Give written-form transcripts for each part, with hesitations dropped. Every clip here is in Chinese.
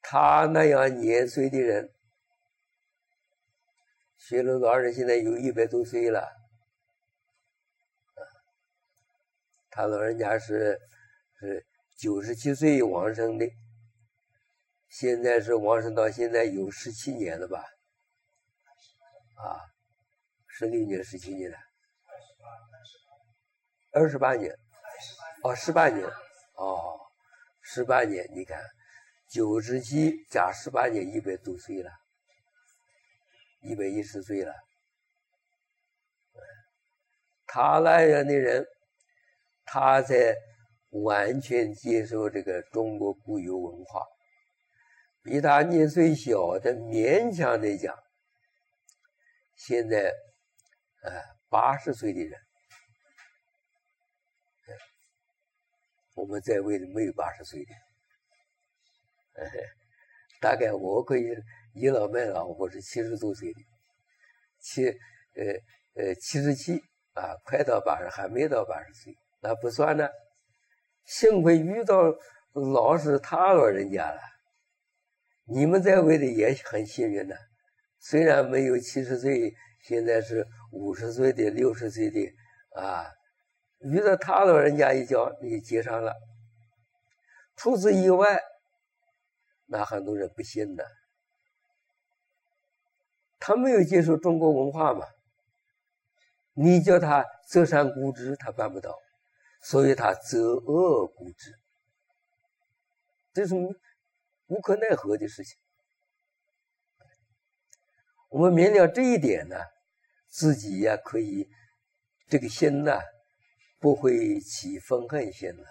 他那样年岁的人，学罗老人现在有100多岁了，他老人家是97岁往生的，现在是往生到现在有17年了吧？啊，16年、17年了，28年，哦，18年，哦，18年，你看，97加18年，100多岁了，110岁了。他那样的人，他才完全接受这个中国固有文化。比他年岁小的勉强的讲，现在80岁的人，我们在位的没有80岁的，大概我可以倚老卖老，我是70多岁的，77啊，快到80，还没到80岁，那不算呢。幸亏遇到老师他老人家了，你们在位的也很幸运的，虽然没有70岁，现在是50岁的、60岁的啊，遇到他老人家一叫，你接上了。除此以外，那很多人不信的，他没有接受中国文化嘛，你叫他择善固执，他办不到，所以他择恶固执，这是无可奈何的事情。我们明了这一点呢，自己呀可以这个心呢不会起愤恨心了。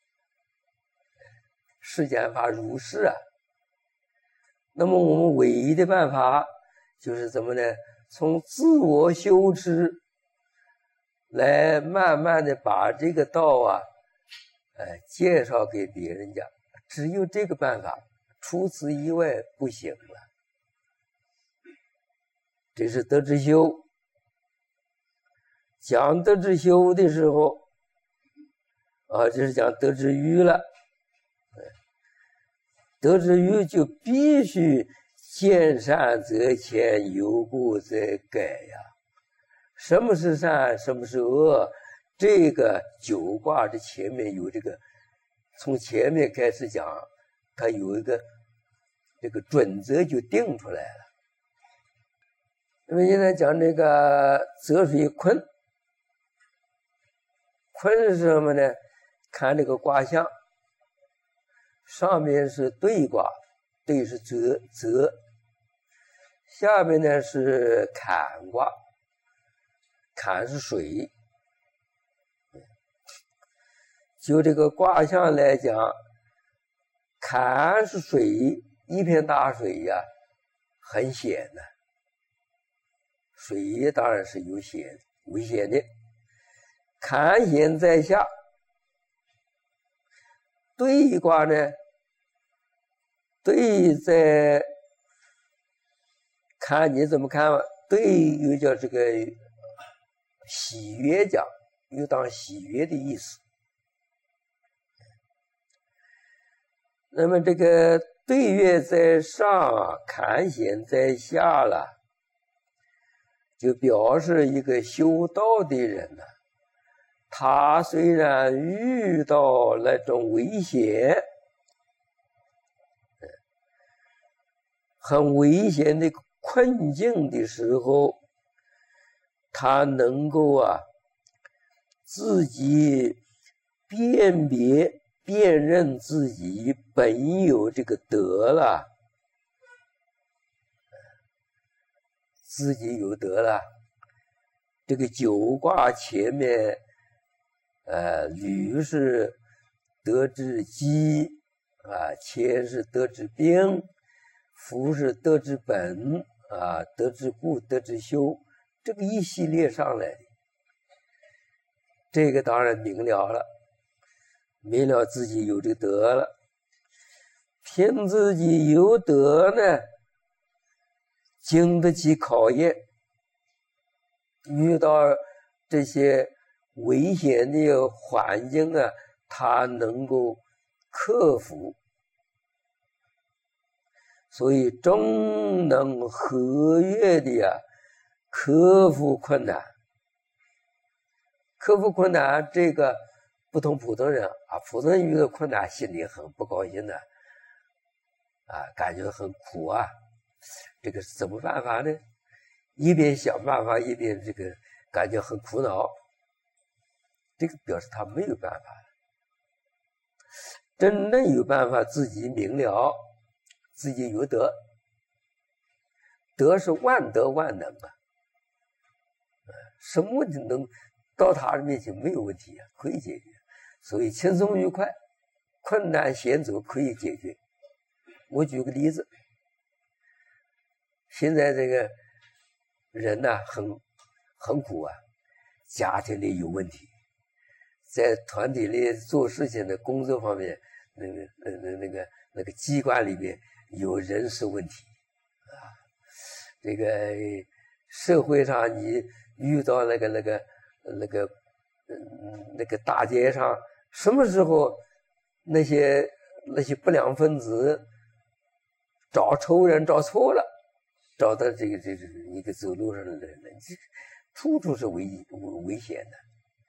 世间法如是啊。那么我们唯一的办法就是怎么呢？从自我修持来慢慢的把这个道啊，介绍给别人家，只有这个办法，除此以外不行了。这是德智修。讲德智修的时候，这是讲德智育了。德智育就必须见善则迁，有过则改呀。什么是善，什么是恶？这个九卦的前面有这个，从前面开始讲，它有一个这个准则就定出来了。那么现在讲这个泽水坤，坤是什么呢？看这个卦象，上面是兑卦，兑是泽，下面呢是坎卦，坎是水。就这个卦象来讲，坎是水，一片大水呀，很险的。水当然是有危险的。坎险在下，兑卦呢，兑在看你怎么看吧。兑又叫这个喜悦讲，又当喜悦的意思。那么这个兑月在上，坎险在下了，就表示一个修道的人呢，他虽然遇到那种危险，很危险的困境的时候，他能够自己辨认自己本有这个德了，自己有德了。这个九卦前面，履是德之基谦是德之兵，福是德之本德之固，德之修，这个一系列上来的，这个当然明了自己有这个德了。凭自己有德呢，经得起考验，遇到这些危险的环境他能够克服， 所以终能和悦的克服困难。克服困难，这个不同普通人普通人遇到困难心里很不高兴的感觉很苦这个是怎么办法呢？一边想办法，一边这个感觉很苦恼，这个表示他没有办法。真正有办法，自己明了，自己有德，德是万德万能什么问题能到他的面前没有问题可以解决，所以轻松愉快，困难险阻可以解决。我举个例子，现在这个人很苦家庭里有问题，在团体里做事情的工作方面，那个机关里面有人事问题这个社会上你遇到那个大街上，什么时候那些不良分子找仇人找错了，找到这个一个走路上的人，处处是危险的。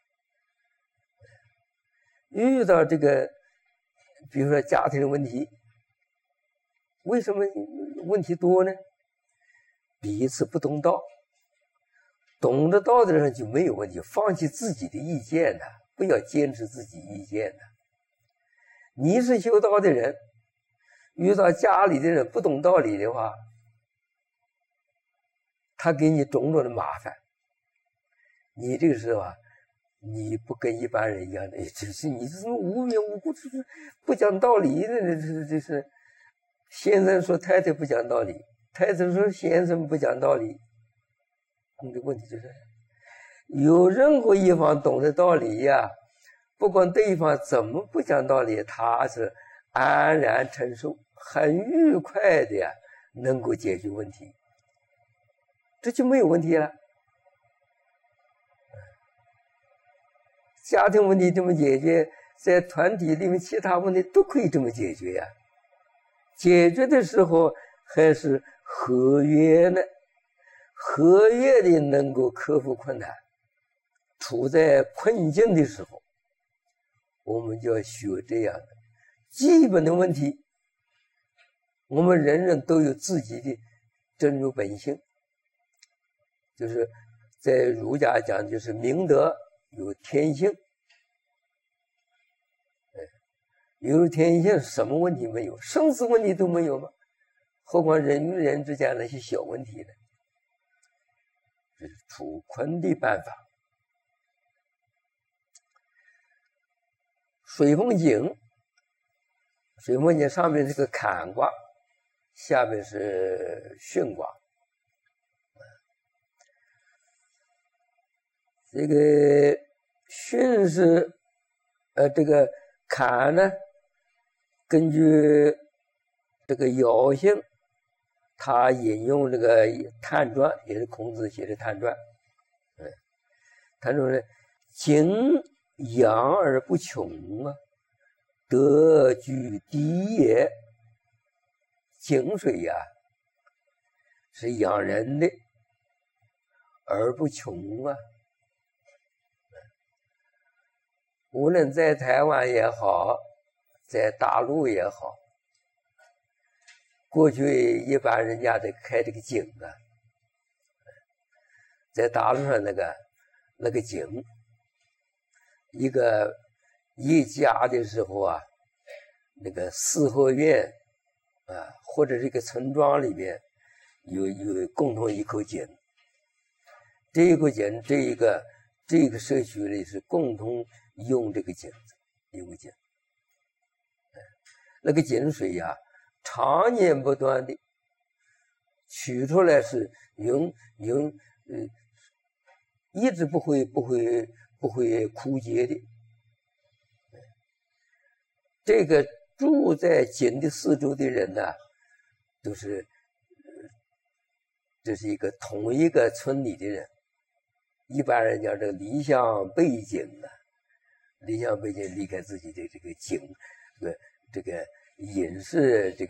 遇到这个比如说家庭的问题，为什么问题多呢？彼此不懂道，懂得道的人就没有问题，放弃自己的意见不要坚持自己意见你是修道的人，遇到家里的人不懂道理的话，他给你种种的麻烦，你这个时候你不跟一般人一样的，就是你这种无缘无故就是不讲道理的，这是先生说太太不讲道理，太太说先生不讲道理。这个问题就是有任何一方懂得道理不管对方怎么不讲道理，他是安然承受，很愉快的能够解决问题，这就没有问题了。家庭问题这么解决，在团体里面其他问题都可以这么解决解决的时候还是和悦呢，和悦的能够克服困难。处在困境的时候，我们就要学这样的基本的问题。我们人人都有自己的真如本性，就是在儒家讲，就是明德有天性。有天性，什么问题没有？生死问题都没有吗？何况人与人之间那些小问题呢？这是处困的办法。水风井，水风井上面是个坎卦，下面是巽卦。这个巽是这个坎呢，根据这个爻性，他引用这个探传，也是孔子写的探传。他说呢，井养而不穷德居第也。井水是养人的，而不穷无论在台湾也好，在大陆也好，过去一般人家得开这个井在大陆上那个井，一家的时候那个四合院或者这个村庄里面有共同一口井，这一口井，这个社区里是共同用这个井子，有个井。那个井水常年不断的取出来，是一直不会枯竭的。这个住在井的四周的人都是这是一个同一个村里的人。一般人讲这个离乡背井离乡背井，离开自己的这个井，这个饮食这